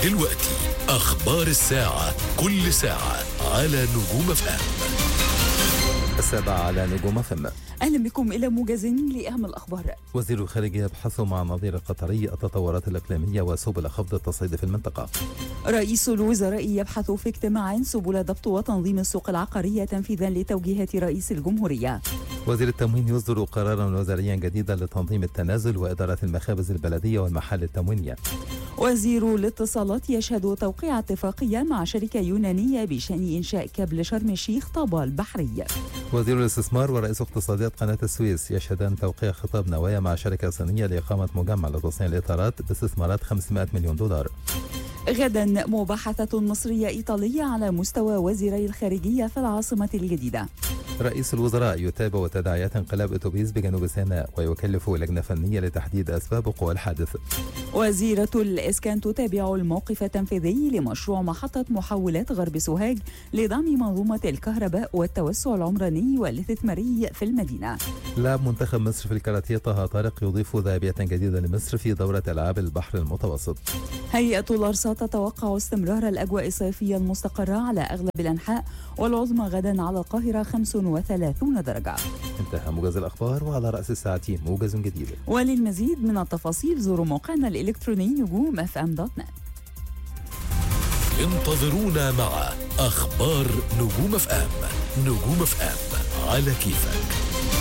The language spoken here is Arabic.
دلوقتي أخبار الساعة، كل ساعة على نجوم FM. 7 على نجوم FM. أهلا بكم إلى موجز لأهم الأخبار. وزير الخارجية يبحث مع النظير القطري التطورات الإقليمية وسبل خفض التصعيد في المنطقة. رئيس الوزراء يبحث في اجتماع سبل ضبط وتنظيم السوق العقارية تنفيذا لتوجيهات رئيس الجمهورية. وزير التموين يصدر قرارا وزاريا جديدا لتنظيم التنازل وإدارة المخابز البلدية والمحال التموينية. وزير الاتصالات يشهد توقيع اتفاقية مع شركة يونانية بشأن إنشاء كابل شرم الشيخ طابا البحري. وزير الاستثمار ورئيس اقتصاديات قناة السويس يشهدان توقيع خطاب نوايا مع شركة صينية لإقامة مجمع لتصنيع الإطارات باستثمارات 500 مليون دولار. غدا مباحثة مصرية إيطالية على مستوى وزيري الخارجية في العاصمة الجديدة. رئيس الوزراء يتابع تداعيات انقلاب أتوبيس بجنوب سيناء ويكلف لجنة فنية لتحديد أسباب وقوع الحادث. وزيرة الإسكان تتابع الموقف التنفيذي لمشروع محطة محولات غرب سوهاج لدعم منظومة الكهرباء والتوسع العمراني والاستثماري في المدينة. لاعب منتخب مصر في الكاراتيه طه طارق يضيف ذهبية جديدة لمصر في دورة ألعاب البحر المتوسط. هيئة الأرصاد تتوقع استمرار الأجواء الصيفية المستقرة على أغلب الأنحاء والعظمى غدا على القاهرة 35 درجة. انتهى موجز الأخبار، وعلى رأس الساعتين موجز جديد. وللمزيد من التفاصيل زوروا موقعنا الإلكتروني نجوم FM.net. انتظرونا مع أخبار نجوم FM. نجوم FM على كيفك.